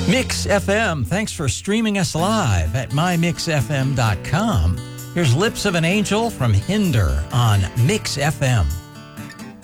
Mix FM, thanks for streaming us live at mymixfm.com. Here's Lips of an Angel from Hinder on Mix FM.